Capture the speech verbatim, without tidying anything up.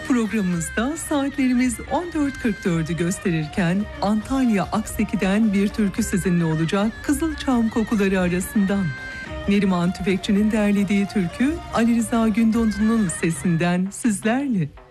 Programımızda saatlerimiz on dört kırk dördü gösterirken Antalya Akseki'den bir türkü sizinle olacak Kızılçam kokuları arasından. Neriman Tüfekçi'nin derlediği türkü Ali Rıza Gündoğdu'nun sesinden sizlerle.